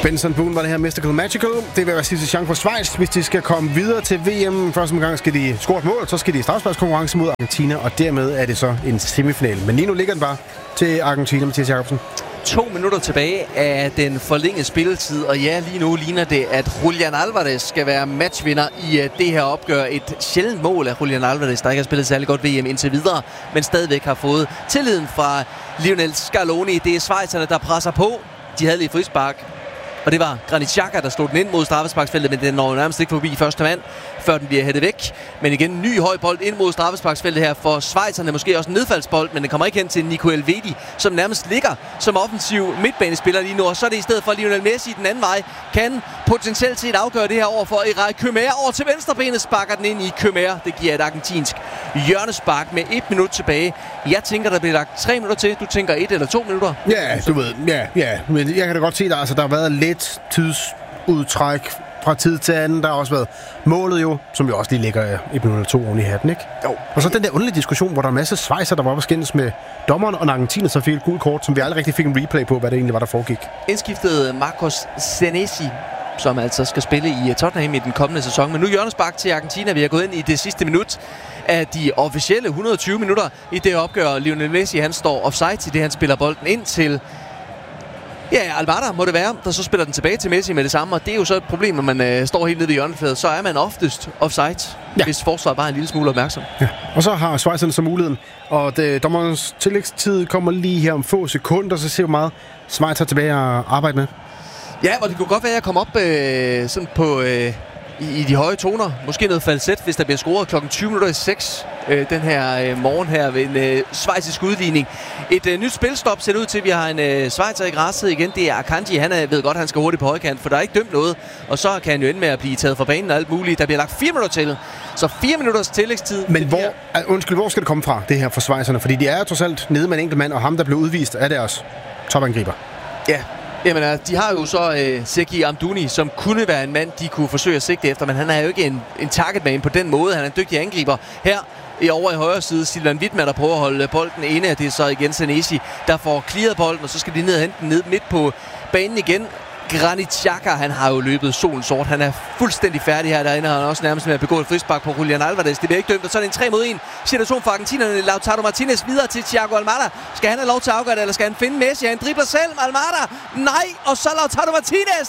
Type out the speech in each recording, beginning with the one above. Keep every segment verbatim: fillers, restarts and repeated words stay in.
Benson Boone var det her Mystical Magical. Det vil være sidste chance for Schweiz, hvis de skal komme videre til V M. Første gang skal de score et mål, så skal de i straffesparkskonkurrence mod Argentina, og dermed er det så en semifinal. Men lige nu ligger den bare til Argentina, Mathias Jacobsen. To minutter tilbage af den forlængede spilletid, og ja, lige nu ligner det, at Julian Alvarez skal være matchvinder i det her opgør. Et sjældent mål af Julian Alvarez, der ikke har spillet særlig godt V M indtil videre, men stadigvæk har fået tilliden fra Lionel Scaloni. Det er schweizerne, der presser på. De havde lige frispark, og det var Granit Xhaka, der slog den ind mod straffesparksfeltet, men den når nærmest ikke forbi første mand, før den bliver hættet væk. Men igen, en ny høj bold ind mod straffesparksfeltet her for schweizerne. Måske også en nedfaldsbold, men den kommer ikke hen til Nico Elvedi, som nærmest ligger som offensiv midtbanespiller lige nu. Og så er det i stedet for Lionel Messi den anden vej. Kan potentielt set afgøre det her over for Eray Kymera. Over til venstrebenet sparker den ind i Kymera. Det giver et argentinsk hjørnespark med et minut tilbage. Jeg tænker, der bliver lagt tre minutter til. Du tænker et eller to minutter? Ja, du ved. Ja, ja. Men jeg kan da godt se, at altså, der har været lidt tidsudtræk fra tid til anden. Der har også været målet jo, som jo også lige ligger et minut eller to oven i hatten, ikke? Jo. Og så den der underlige diskussion, hvor der er en masse svejser, der var på skændes med dommeren, og Argentina så fik et gult kort, som vi aldrig rigtig fik en replay på, hvad det egentlig var, der foregik. Indskiftet Marcos Senesi, som altså skal spille i Tottenham i den kommende sæson. Men nu hjørnespark til Argentina. Vi har gået ind i det sidste minut af de officielle et hundrede og tyve minutter i det opgør. Lionel Messi, han står offside til det, han spiller bolden ind til. Ja, Alvaro må det være, der så spiller den tilbage til Messi med det samme, og det er jo så et problem, når man øh, står helt nede ved hjørnefladet, så er man oftest offside, ja. Hvis forsvaret bare er en lille smule opmærksom. Ja. Og så har Schweizerne så muligheden, og det, dommerens tillægstid kommer lige her om få sekunder, så ser vi meget Schweiz har tilbage at arbejde med. Ja, og det kunne godt være, at jeg kom op øh, sådan på... Øh, I, i de høje toner. Måske noget falset, hvis der bliver scoret klokken tyve minutter i seks øh, den her øh, morgen her ved en øh, schweizisk udligning. Et øh, nyt spilstop ser ud til, vi har en øh, schweizer i græsset igen. Det er Akanji. Han er, ved godt, han skal hurtigt på højkant, for der er ikke dømt noget. Og så kan han jo ende med at blive taget fra banen og alt muligt. Der bliver lagt fire minutter til. Så fire minutters tillægstid. Men hvor, uh, undskyld, hvor skal det komme fra, det her for schweizerne? Fordi de er trods alt nede med en enkelt mand, og ham, der blev udvist, er deres topangriber. Ja. Jamen, de har jo så øh, Zeki Amdouni, som kunne være en mand, de kunne forsøge at sigte efter, men han er jo ikke en, en targetman på den måde. Han er en dygtig angriber. Her i over i højre side, Silvan Wittmann, der prøver at holde bolden inde. Det er så igen Senesi, der får clearet bolden, og så skal de ned og hente den ned midt på banen igen. Granit Xhaka, han har jo løbet solen sort. Han er fuldstændig færdig her derinde, og han er også nærmest med at begå et frispark på Julian Alvarez. Det bliver ikke dømt, og så er det en tre mod en situation for argentinerne. Lautaro Martinez videre til Thiago Almada. Skal han have lov til at afgøre det, eller skal han finde Messi? Han dribler selv, Almada. Nej, og så Lautaro Martinez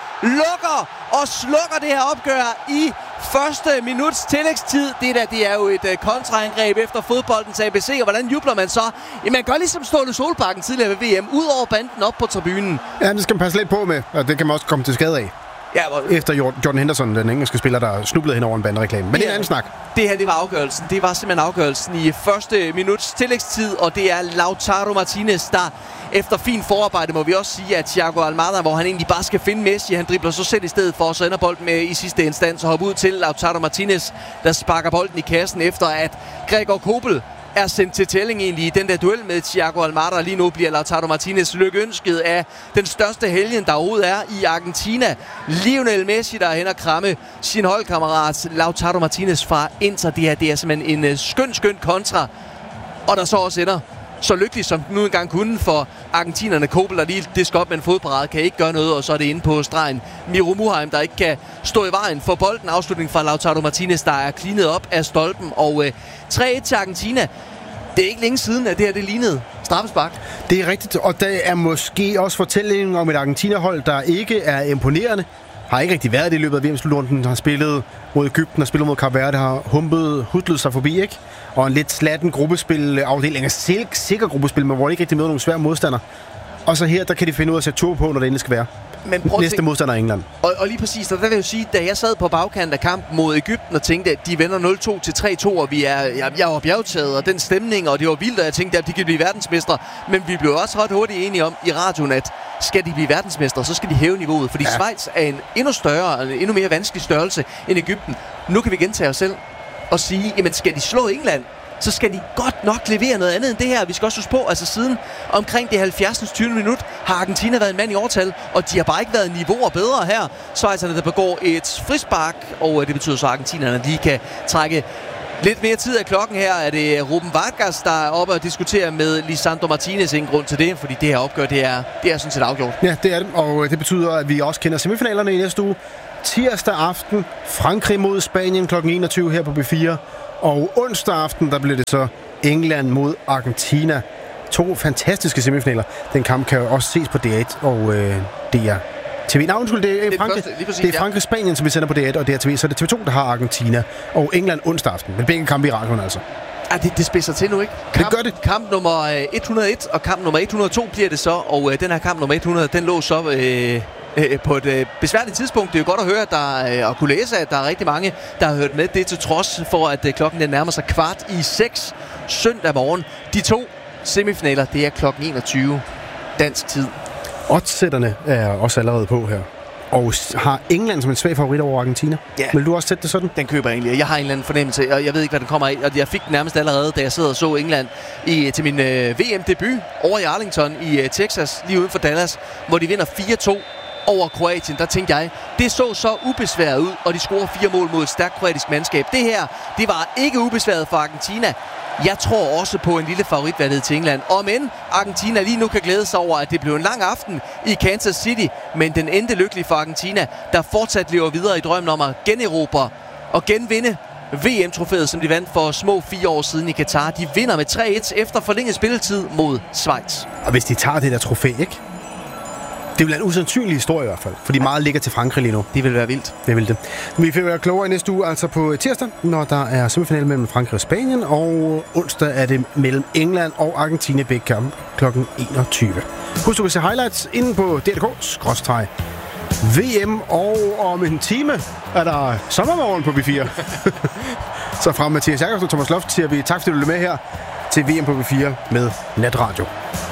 lukker og slukker det her opgør i første minuts tillægstid. Det der, det er jo et uh, kontraangreb efter fodboldens A B C, og hvordan jubler man så? Ja, man gør ligesom Ståle Solbakken tidligere ved V M, ud over banden op på tribunen. Ja, det skal man passe lidt på med, og det kan man også komme til skade af. Ja, hvor... Efter Jordan Henderson, den engelske spiller, der snublede hen over en bandereklame. Men det er en anden snak. Det her, det var afgørelsen. Det var simpelthen afgørelsen i første minuts tillægstid, og det er Lautaro Martinez, der efter fin forarbejde, må vi også sige, at Thiago Almada, hvor han egentlig bare skal finde Messi, han dribler så selv i stedet for, så ender bolden med i sidste instans og hopper ud til Lautaro Martinez, der sparker bolden i kassen efter, at Gregor Kobel er sendt til tælling egentlig i den der duel med Thiago Almada. Lige nu bliver Lautaro Martinez lykønsket af den største helgen, der overhovedet er i Argentina. Lionel Messi, der er hen og kramme sin holdkammerat Lautaro Martinez fra Inter. Det her, det er simpelthen en skøn, skøn kontra. Og der så også ender så lykkelig som den nu engang kunne for argentinerne. Kobel, der lige disker op med en fodparade, kan ikke gøre noget, og så er det inde på stregen. Miro Muheim, der ikke kan stå i vejen for bolden. Afslutning fra Lautaro Martinez, der er cleanet op af stolpen. Og øh, tre et til Argentina. Det er ikke længe siden, at det her det lignede straffespark. Det er rigtigt, og der er måske også fortællingen om et Argentina-hold, der ikke er imponerende. Har ikke rigtig været det i løbet af V M-slutrunden. Har spillet mod Egypten, har spillet mod Cape Verde, har humpet, hudlet sig forbi, ikke? Og en lidt slatten gruppespil-afdeling af silk, sikker gruppespil, men hvor de ikke rigtig møder nogle svære modstandere. Og så her, der kan de finde ud af at sætte tur på, når det endelig skal være. Men næste modstander er England. Og, og lige præcis, og der vil jeg jo sige, da jeg sad på bagkanten af kampen mod Egypten og tænkte, at de vender nul to til tre to, og vi er, jeg, jeg var bjergtaget, og den stemning, og det var vildt, og jeg tænkte, at de kan blive verdensmestre. Men vi blev også ret hurtigt enige om i radioen, at skal de blive verdensmestre, så skal de hæve niveauet. Fordi ja. Schweiz er en endnu større, en endnu mere vanskelig størrelse end Egypten. Nu kan vi gentage os selv og sige, jamen skal de slå England, så skal de godt nok levere noget andet end det her. Vi skal også huske på, altså siden omkring det halvfjerds tyve minut har Argentina været en mand i overtal, og de har bare ikke været niveauer bedre her. Schweizerne, der begår et frispark, og det betyder så, at argentinerne lige kan trække Lidt mere tid af klokken her er det Ruben Vargas, der er oppe og diskuterer med Lisandro Martinez. Ingen grund til det, fordi det her opgør, det er, det er sådan set afgjort. Ja, det er det, og det betyder, at vi også kender semifinalerne i næste uge. Tirsdag aften, Frankrig mod Spanien klokken enogtyve her på B fire. Og onsdag aften, der bliver det så England mod Argentina. To fantastiske semifinaler. Den kamp kan jo også ses på D et og øh, D R T V. Nej, undskyld, det er, det er Frankrig, første, præcis, det er Frankrig-Spanien, ja. Som vi sender på D et og D R T V. Så er det T V to, der har Argentina og England onsdag aften. Men begge kampe i radioen altså. Ja, det, det spidser til nu, ikke? Kamp, det gør det. Kamp nummer et hundrede og et og kamp nummer et hundrede og to bliver det så. Og øh, den her kamp nummer et hundrede, den lå så øh, øh, på et øh, besværligt tidspunkt. Det er jo godt at høre, at der, øh, og kunne læse, at der er rigtig mange, der har hørt med. Det til trods for, at øh, klokken den nærmer sig kvart i seks søndag morgen. De to semifinaler, det er klokken enogtyve dansk tid. Oddsætterne er også allerede på her. Og har England som en svag favorit over Argentina? Ja. Vil du også sætte det sådan? Den køber jeg egentlig. Jeg har en eller anden fornemmelse, og jeg ved ikke, hvad den kommer af. Og jeg fik den nærmest allerede, da jeg sad og så England i, til min øh, V M-debut over i Arlington i øh, Texas, lige uden for Dallas, hvor de vinder fire to over Kroatien. Der tænkte jeg, det så så ubesværet ud, og de scorer fire mål mod et stærkt kroatisk mandskab. Det her, det var ikke ubesværet for Argentina. Jeg tror også på en lille favoritvalget til England. Og men Argentina lige nu kan glæde sig over, at det blev en lang aften i Kansas City. Men den endte lykkelig for Argentina, der fortsat lever videre i drømmen om at generobre og genvinde V M-trofæet, som de vandt for små fire år siden i Katar. De vinder med tre et efter forlænget spilletid mod Schweiz. Og hvis de tager det der trofæ, ikke? Det vil være en usandsynlig historie i hvert fald, fordi meget ligger til Frankrig lige nu. Det vil være vildt. Det vil det. Vi får være klogere i næste uge, altså på tirsdag, når der er semifinal mellem Frankrig og Spanien, og onsdag er det mellem England og Argentina begge kampe klokken enogtyve. Husk, du kan se highlights inde på D R K skråstreg V M, og om en time er der sommermorgen på B fire. Så fra Mathias Jakobsen og Thomas Loft siger vi tak, fordi du blev med her til V M på B fire med Natradio.